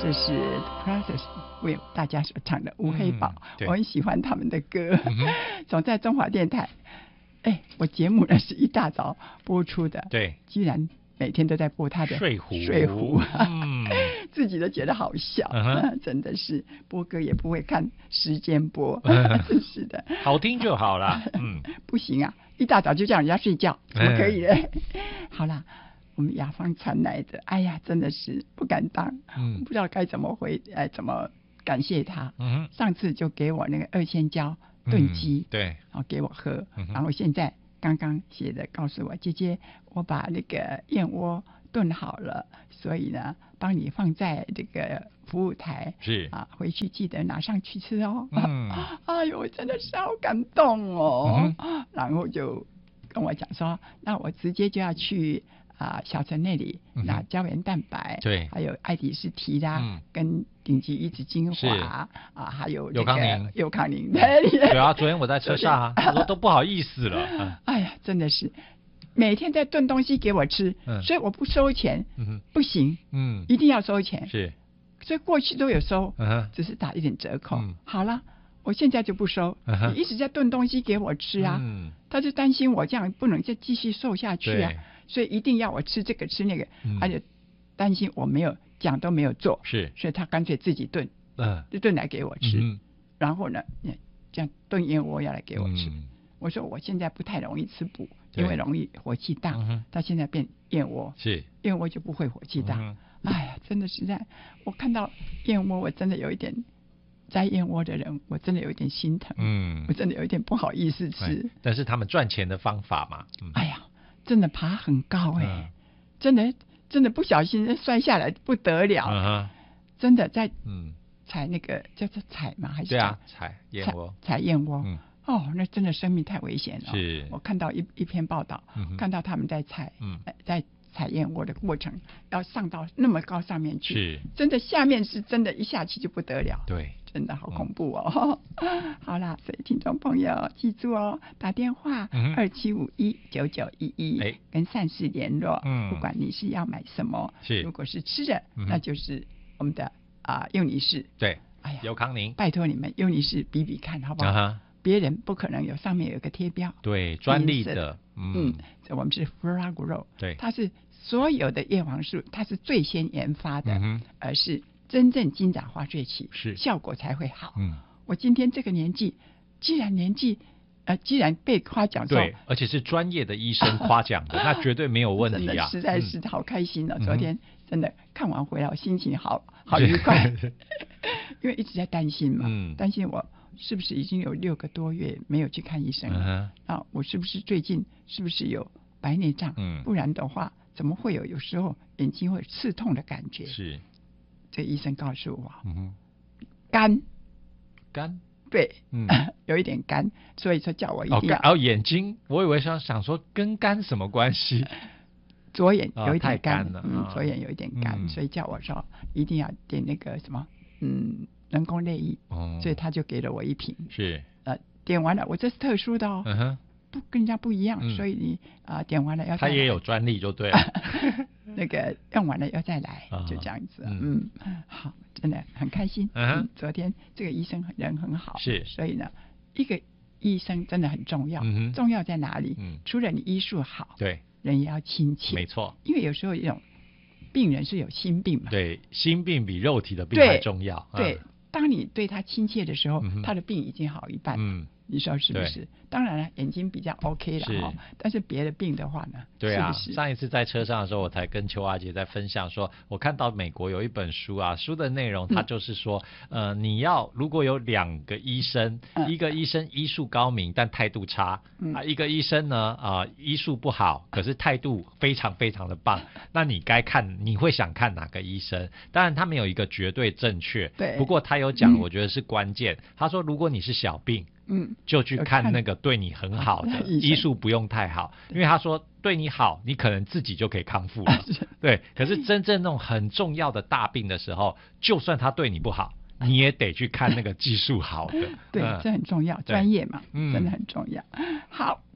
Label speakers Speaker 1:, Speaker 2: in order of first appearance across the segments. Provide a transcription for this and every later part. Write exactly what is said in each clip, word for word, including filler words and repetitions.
Speaker 1: 这是 The Process 为大家所唱的吴黑宝、嗯、我很喜欢他们的歌、嗯、总在中华电台，哎，我节目呢是一大早播出的，
Speaker 2: 对，
Speaker 1: 居然每天都在播他的
Speaker 2: 睡胡
Speaker 1: 睡胡、
Speaker 2: 嗯、
Speaker 1: 自己都觉得好笑、嗯、真的是播歌也不会看时间播、
Speaker 2: 嗯、
Speaker 1: 真是的，
Speaker 2: 好听就好啦、嗯、
Speaker 1: 不行啊，一大早就叫人家睡觉怎么可以呢、嗯、好啦，我们雅芳传来的，哎呀真的是不敢当、嗯、不知道该怎么回哎怎么感谢他、嗯、上次就给我那个二仙胶炖鸡、嗯、
Speaker 2: 对，
Speaker 1: 然后给我喝、嗯、然后现在刚刚写的告诉我，姐姐我把那个燕窝炖好了，所以呢帮你放在这个服务台，
Speaker 2: 是啊，
Speaker 1: 回去记得拿上去吃哦。
Speaker 2: 嗯，
Speaker 1: 哎呦我真的是好感动哦、
Speaker 2: 嗯、
Speaker 1: 然后就跟我讲说那我直接就要去啊、呃，小陈那里拿胶原蛋白，对、嗯，还有爱迪斯提拉、嗯、跟顶级一指精华啊，还有这个
Speaker 2: 尤康宁，
Speaker 1: 尤康宁，
Speaker 2: 对啊，昨天我在车上啊，他说都不好意思了，嗯、
Speaker 1: 哎呀，真的是每天在炖东西给我吃，嗯、所以我不收钱，嗯、不行，嗯，一定要收钱，
Speaker 2: 是，
Speaker 1: 所以过去都有收，嗯、只是打一点折扣，嗯、好了。我现在就不收、嗯、你一直在炖东西给我吃啊、嗯、他就担心我这样不能再继续瘦下去啊，所以一定要我吃这个吃那个、嗯、而且担心我没有讲都没有做，
Speaker 2: 是，
Speaker 1: 所以他干脆自己炖、嗯、就炖来给我吃、嗯、然后呢这样炖燕窝要来给我吃、嗯、我说我现在不太容易吃补，因为容易火气大、嗯、他现在变燕窝，
Speaker 2: 是
Speaker 1: 燕窝就不会火气大、嗯、哎呀真的实在我看到燕窝我真的有一点摘燕窝的人我真的有一点心疼，嗯，我真的有一点不好意思吃，
Speaker 2: 但是他们赚钱的方法嘛、
Speaker 1: 嗯、哎呀真的爬很高哎、欸嗯，真的真的不小心摔下来不得了、嗯、真的在嗯采那个叫做采吗还是
Speaker 2: 对啊采燕窝
Speaker 1: 采燕窝、嗯、哦那真的生命太危险了，
Speaker 2: 是
Speaker 1: 我看到一一篇报道、嗯、看到他们在采、嗯、在采燕窝的过程要上到那么高上面去，
Speaker 2: 是
Speaker 1: 真的下面是真的一下去就不得了，
Speaker 2: 对，
Speaker 1: 真的好恐怖哦、嗯、好啦，所以听众朋友记住哦，打电话二七五一九九一一跟善事联络、嗯、不管你是要买什么，是如果是吃的、嗯、那就是我们的啊幼尼士，
Speaker 2: 对，哎呀尤康宁拜
Speaker 1: 托你们幼尼士比比看好不好、uh-huh. 别人不可能有上面有个贴标，对，
Speaker 2: 专利的，
Speaker 1: 嗯，嗯我们是 Fragro， 对，它是所有的叶黄素它是最先研发的，嗯、而是真正金盏花萃取，是效果才会好。嗯，我今天这个年纪，既然年纪，呃，既然被夸奖，
Speaker 2: 对，而且是专业的医生夸奖的，那绝对没有问题啊！
Speaker 1: 实在是好开心了、哦嗯，昨天真的看完回来，我心情好好愉快，因为一直在担心嘛，嗯、担心我是不是已经有六个多月没有去看医生了？嗯、啊，我是不是最近是不是有白内障？嗯，不然的话，怎么会有有时候眼睛会刺痛的感觉？是。这医生告诉我，嗯、肝
Speaker 2: 肝
Speaker 1: 对，嗯，有一点肝，所以说叫我一定要。
Speaker 2: 哦，哦眼睛，我以为想想说跟肝什么关系？
Speaker 1: 左眼有一点肝，
Speaker 2: 哦、了
Speaker 1: 嗯，左眼有一点肝、嗯，所以叫我说一定要点那个什么，嗯，人工泪液，哦，所以他就给了我一瓶，是，呃，点完了，我这是特殊的哦。嗯哼。不跟人家不一样，嗯、所以你啊、呃、点完了要再来，
Speaker 2: 他也有专利就对了。
Speaker 1: 那个用完了要再来，就这样子。嗯，嗯好，真的很开心。嗯，嗯昨天这个医生人很好，是，所以呢，一个医生真的很重要。嗯、重要在哪里？嗯，除了你医术好，对，人也要亲切。
Speaker 2: 没错，
Speaker 1: 因为有时候一种病人是有心病嘛，
Speaker 2: 对，心病比肉体的病还重要。
Speaker 1: 对，嗯、对当你对他亲切的时候、嗯，他的病已经好一半。嗯。你说是不是？当然了，眼睛比较 OK 了哈、哦，但是别的病的话呢？
Speaker 2: 对啊，
Speaker 1: 是是
Speaker 2: 上一次在车上的时候，我才跟邱阿杰在分享说，我看到美国有一本书啊，书的内容它就是说，嗯、呃，你要如果有两个医生，嗯、一个医生医术高明但态度差，嗯、啊，一个医生呢啊、呃、医术不好，可是态度非常非常的棒，那你该看你会想看哪个医生？当然他没有一个绝对正确，对，不过他有讲、嗯，我觉得是关键。他说，如果你是小病。嗯，就去看那个对你很好的，医术不用太好，因为他说对你好，你可能自己就可以康复了。对，可是真正那种很重要的大病的时候，就算他对你不好，你也得去看那个技术好的。
Speaker 1: 对、嗯，这很重要，专业嘛，真的很重要。好，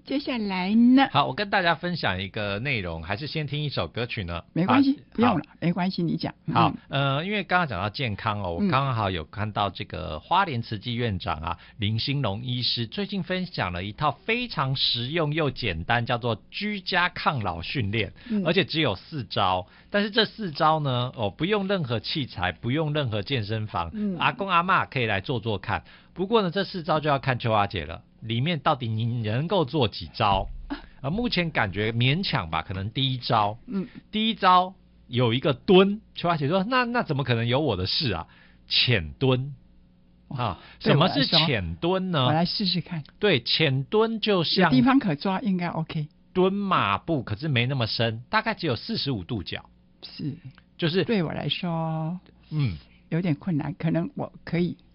Speaker 1: 接下来呢？
Speaker 2: 好，我跟大家分享一个内容，还是先听一首歌曲呢？
Speaker 1: 没关系，不用了，没关系，你讲。
Speaker 2: 好，嗯、呃，因为刚刚讲到健康哦，我刚好有看到这个花莲慈济院长啊，林兴隆医师最近分享了一套非常实用又简单，叫做居家抗老训练，嗯、而且只有四招。但是这四招呢，哦，不用任何器材，不用任何健身房，嗯、阿公阿嬷可以来做做看。不过呢，这四招就要看秋华姐了。里面到底你能够做几招？啊，目前感觉勉强吧，可能第一招，嗯，第一招有一个蹲，秋华姐说，那那怎么可能有我的事啊？浅蹲啊，什么是浅蹲呢？
Speaker 1: 我来试试看。
Speaker 2: 对，浅蹲就像
Speaker 1: 有地方可抓，应该 OK。
Speaker 2: 蹲马步，可是没那么深，大概只有四十五度角。
Speaker 1: 是，
Speaker 2: 就是
Speaker 1: 对我来说，嗯，有点困难，可能我可以。